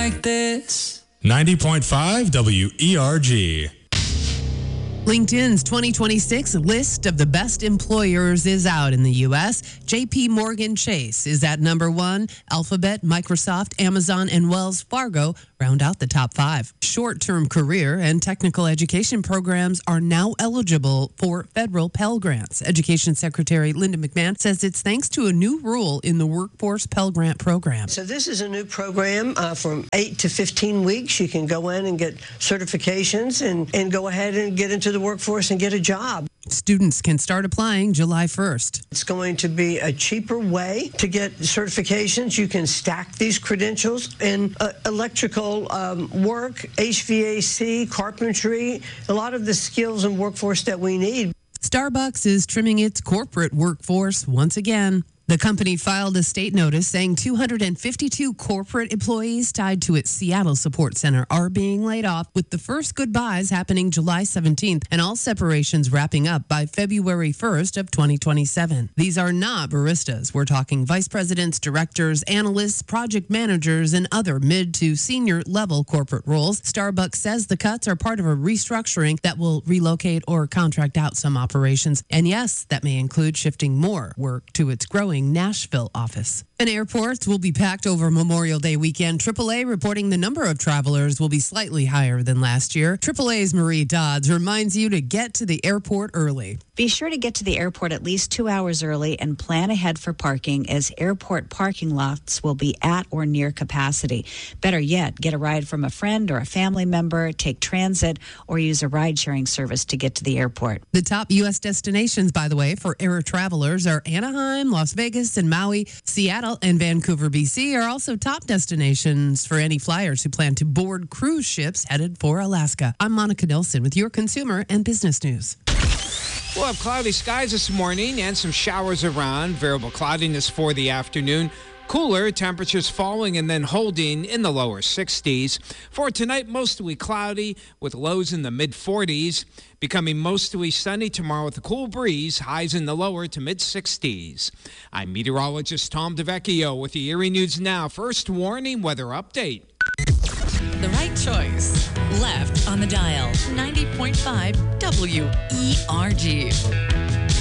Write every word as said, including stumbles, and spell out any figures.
like this. ninety point five W E R G. LinkedIn's twenty twenty-six list of the best employers is out in the U S. J P Morgan Chase is at number one. Alphabet, Microsoft, Amazon, and Wells Fargo round out the top five. Short-term career and technical education programs are now eligible for federal Pell Grants. Education Secretary Linda McMahon says it's thanks to a new rule in the Workforce Pell Grant program. So this is a new program uh, from eight to fifteen weeks. You can go in and get certifications and, and go ahead and get into the workforce and get a job. Students can start applying July first. It's going to be a cheaper way to get certifications. You can stack these credentials in uh, electrical um, work, H V A C, carpentry, a lot of the skills and workforce that we need. Starbucks is trimming its corporate workforce once again. The company filed a state notice saying two hundred fifty-two corporate employees tied to its Seattle support center are being laid off, with the first goodbyes happening July seventeenth and all separations wrapping up by February first of twenty twenty-seven. These are not baristas. We're talking vice presidents, directors, analysts, project managers, and other mid to senior level corporate roles. Starbucks says the cuts are part of a restructuring that will relocate or contract out some operations. And yes, that may include shifting more work to its growing Nashville office. And airports will be packed over Memorial Day weekend. triple A reporting the number of travelers will be slightly higher than last year. triple A's Marie Dodds reminds you to get to the airport early. Be sure to get to the airport at least two hours early and plan ahead for parking, as airport parking lots will be at or near capacity. Better yet, get a ride from a friend or a family member, take transit, or use a ride-sharing service to get to the airport. The top U S destinations, by the way, for air travelers are Anaheim, Las Vegas, and Maui. Seattle and Vancouver, B C are also top destinations for any flyers who plan to board cruise ships headed for Alaska. I'm Monica Nelson with your consumer and business news. We'll have cloudy skies this morning and some showers around. Variable cloudiness for the afternoon. Cooler, temperatures falling and then holding in the lower sixties. For tonight, mostly cloudy with lows in the mid forties. Becoming mostly sunny tomorrow with a cool breeze, highs in the lower to mid sixties. I'm meteorologist Tom DeVecchio with the Erie News Now First Warning Weather Update. The right choice. Left on the dial. ninety point five W E R G.